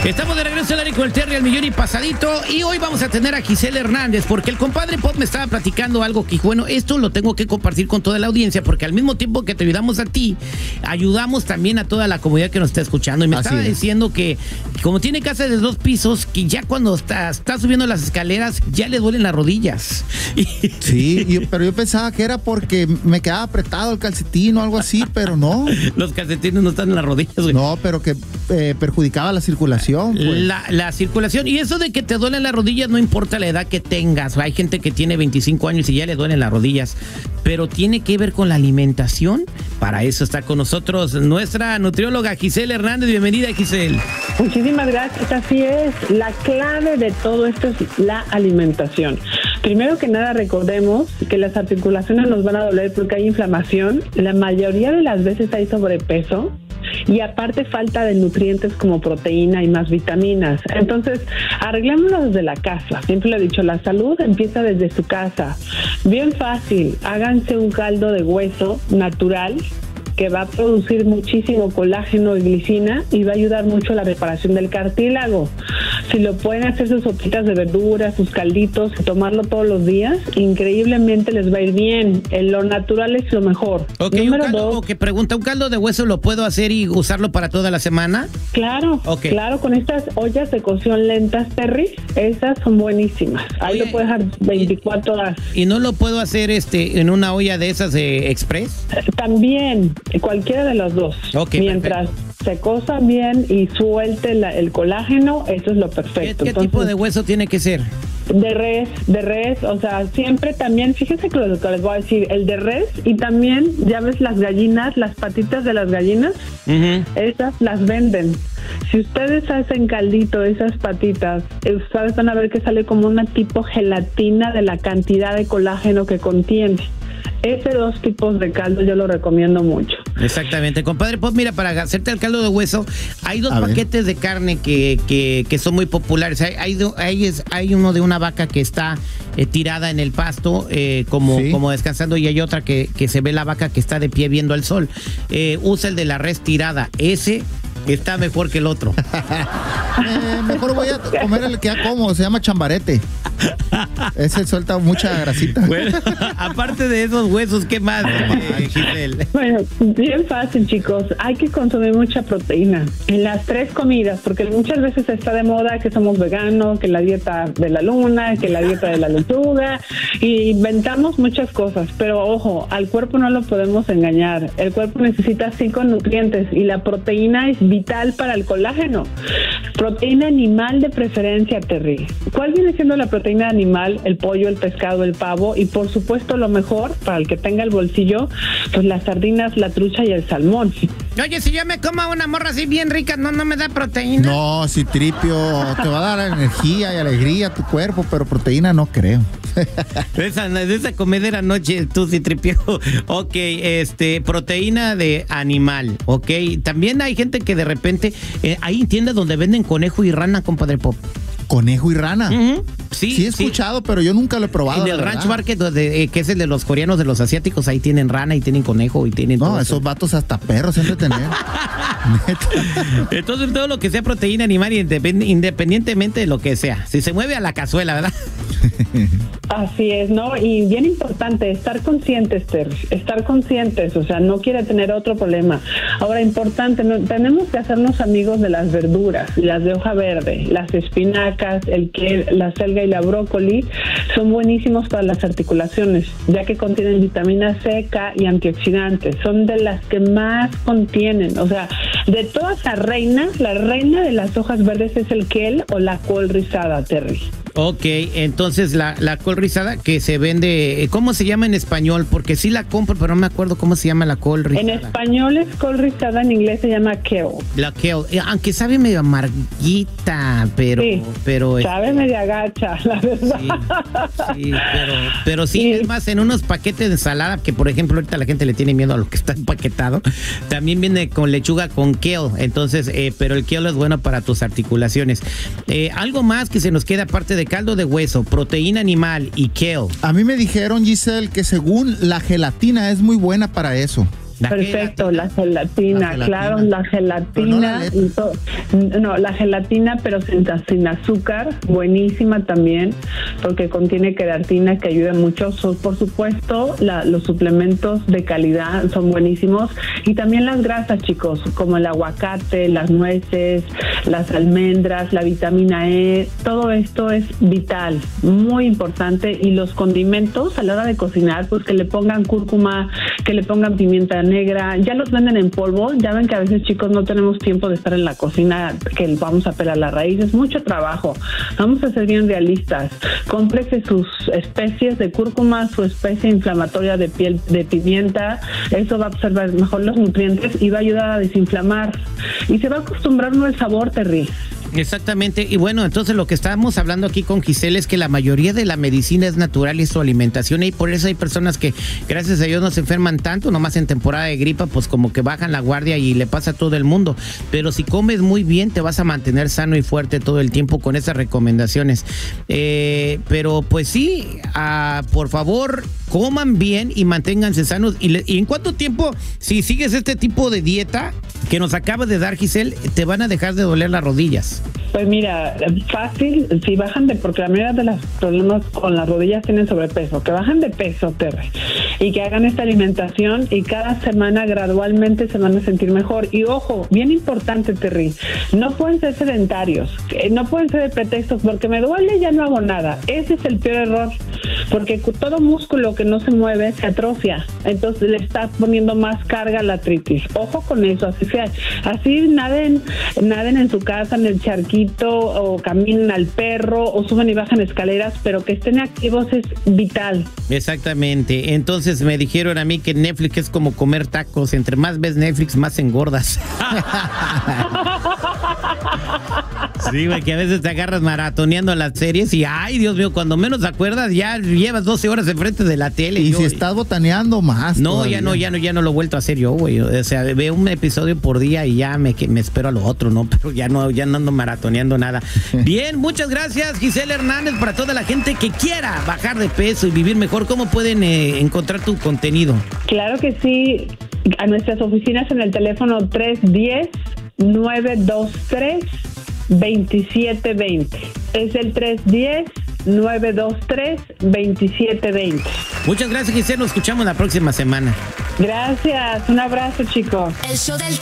Estamos de regreso al aire con el Terry al millón y pasadito. Y hoy vamos a tener a Giselle Hernández, porque el compadre Pop me estaba platicando algo que, bueno, esto lo tengo que compartir con toda la audiencia, porque al mismo tiempo que te ayudamos a ti, ayudamos también a toda la comunidad que nos está escuchando. Y me estaba diciendo que, como tiene casa de 2 pisos, que ya cuando está subiendo las escaleras, ya le duelen las rodillas. Sí, pero yo pensaba que era porque me quedaba apretado el calcetín o algo así, pero no. Los calcetines no están en las rodillas, güey. No, pero que perjudicaba la circulación. Pues. La circulación. Y eso de que te duelen las rodillas no importa la edad que tengas. Hay gente que tiene 25 años y ya le duelen las rodillas. Pero tiene que ver con la alimentación. Para eso está con nosotros nuestra nutrióloga Giselle Hernández. Bienvenida, Giselle. Muchísimas gracias. Así es. La clave de todo esto es la alimentación. Primero que nada, recordemos que las articulaciones nos van a doler porque hay inflamación. La mayoría de las veces hay sobrepeso. Y aparte falta de nutrientes como proteína y más vitaminas. Entonces, arreglémoslo desde la casa. Siempre lo he dicho, la salud empieza desde su casa. Bien fácil, háganse un caldo de hueso natural que va a producir muchísimo colágeno y glicina y va a ayudar mucho a la reparación del cartílago. Si lo pueden hacer sus sopitas de verduras, sus calditos y tomarlo todos los días, increíblemente les va a ir bien. Lo natural es lo mejor. Ok, número 2. Que pregunta, ¿un caldo de hueso lo puedo hacer y usarlo para toda la semana? Claro, claro, con estas ollas de cocción lentas, Terry, esas son buenísimas. Ahí lo puedes dejar 24 horas. ¿Y no lo puedo hacer en una olla de esas de express? También, cualquiera de los dos. Mientras se cosa bien y suelte el colágeno, eso es lo perfecto. ¿Qué tipo de hueso tiene que ser? De res, o sea, siempre también, fíjense que lo que les voy a decir, el de res y también, ya ves las gallinas, las patitas de las gallinas, esas las venden. Si ustedes hacen caldito esas patitas, ustedes van a ver que sale como una tipo gelatina de la cantidad de colágeno que contiene. Ese 2 tipos de caldo yo lo recomiendo mucho. Exactamente. Compadre Pop, mira, para hacerte el caldo de hueso, hay 2 paquetes de carne que son muy populares. Hay uno de una vaca que está tirada en el pasto, como descansando, y hay otra que se ve la vaca que está de pie viendo el sol. Usa el de la res tirada. Ese está mejor que el otro. Mejor voy a comer el que ya como, se llama chambarete. Ese suelta mucha grasita. Bueno, aparte de esos huesos, ¿qué más, Giselle? Bueno, bien fácil, chicos. Hay que consumir mucha proteína en las 3 comidas, porque muchas veces está de moda que somos veganos, que la dieta de la luna, que la dieta de la lechuga, y inventamos muchas cosas. Pero ojo, al cuerpo no lo podemos engañar. El cuerpo necesita 5 nutrientes y la proteína es vital para el colágeno. Proteína animal de preferencia, Terry. ¿Cuál viene siendo la proteína animal? El pollo, el pescado, el pavo y por supuesto lo mejor para el que tenga el bolsillo, pues las sardinas, la trucha y el salmón. Oye, si yo me como una morra así bien rica, ¿no me da proteína? No, Citripio, te va a dar energía y alegría a tu cuerpo, pero proteína no creo. Esa comedera noche, tú, Citripio. Ok, proteína de animal, ok. También hay gente que de repente, hay tiendas donde venden conejo y rana, compadre Pop. ¿Conejo y rana? Sí, he escuchado, pero yo nunca lo he probado. En el Ranch Market, que es el de los coreanos, de los asiáticos, ahí tienen rana y tienen conejo y tienen... No, esos vatos hasta perros siempre tener. Entonces, todo lo que sea proteína animal, independientemente de lo que sea. Si se mueve a la cazuela, ¿verdad? Así es, ¿no? Y bien importante, estar conscientes, estar conscientes, o sea, no quiere tener otro problema. Ahora, importante, tenemos que hacernos amigos de las verduras, las de hoja verde, las espinacas, la selga y la brócoli, son buenísimos para las articulaciones, ya que contienen vitamina C, K y antioxidantes. Son de las que más contienen, o sea, de todas la reina de las hojas verdes es el kale o la col rizada, Terry. Ok, entonces la col rizada que se vende, ¿cómo se llama en español? Porque sí la compro, pero no me acuerdo cómo se llama la col rizada. En español es col rizada, en inglés se llama kale. La kale, aunque sabe medio amarguita, pero... sabe media gacha, la verdad. Pero sí, es más, en unos paquetes de ensalada, que por ejemplo ahorita la gente le tiene miedo a lo que está empaquetado, también viene con lechuga con kale, entonces, pero el kale es bueno para tus articulaciones. Algo más que se nos queda aparte de caldo de hueso, proteína animal y kale. A mí me dijeron, Giselle, que según la gelatina es muy buena para eso. Perfecto, la gelatina, claro, la gelatina. La gelatina, pero sin azúcar, buenísima también, porque contiene queratina que ayuda mucho. Por supuesto, los suplementos de calidad son buenísimos, y también las grasas, chicos, como el aguacate, las nueces, las almendras, la vitamina E, todo esto es vital, muy importante. Y los condimentos a la hora de cocinar, pues que le pongan cúrcuma, que le pongan pimienta negra, ya los venden en polvo. Ya ven que a veces, chicos, no tenemos tiempo de estar en la cocina, que vamos a pelar la raíz, es mucho trabajo. Vamos a ser bien realistas. Cómprese sus especies de cúrcuma, su especie inflamatoria de piel de pimienta, eso va a absorber mejor los nutrientes y va a ayudar a desinflamar. Y se va a acostumbrar uno al sabor, Terry. Exactamente, y bueno, entonces lo que estábamos hablando aquí con Giselle es que la mayoría de la medicina es natural y su alimentación, y por eso hay personas que gracias a Dios no se enferman tanto, nomás en temporada de gripa pues como que bajan la guardia y le pasa a todo el mundo, pero si comes muy bien te vas a mantener sano y fuerte todo el tiempo con esas recomendaciones. Pero pues sí, por favor, coman bien y manténganse sanos. ¿Y en cuánto tiempo, si sigues este tipo de dieta que nos acabas de dar, Giselle, te van a dejar de doler las rodillas? Pues mira, fácil, si bajan porque la mayoría de los problemas con las rodillas tienen sobrepeso, que bajan de peso, Terry, y que hagan esta alimentación, y cada semana gradualmente se van a sentir mejor. Y ojo, bien importante, Terry, no pueden ser sedentarios, no pueden ser de pretextos, porque me duele ya no hago nada. Ese es el peor error, porque todo músculo que no se mueve se atrofia, entonces le está poniendo más carga a la artritis. Ojo con eso, así naden en su casa, en el charquito, o caminen al perro, o suben y bajan escaleras, pero que estén activos es vital. Exactamente. Entonces me dijeron a mí que Netflix es como comer tacos, entre más ves Netflix más engordas. Sí, güey, que a veces te agarras maratoneando las series y ay, Dios mío, cuando menos te acuerdas ya llevas 12 horas enfrente de la tele. Y si estás botaneando más. No, todavía. ya no lo he vuelto a hacer yo, güey. O sea, veo un episodio por día y ya me espero a lo otro, ¿no? Pero ya no ando maratoneando nada. Bien, muchas gracias, Giselle Hernández. Para toda la gente que quiera bajar de peso y vivir mejor, ¿cómo pueden encontrar tu contenido? Claro que sí, a nuestras oficinas en el teléfono 310-923-2720. Es el 310-923-2720. Muchas gracias, Giselle. Nos escuchamos la próxima semana. Gracias. Un abrazo, chicos. El show del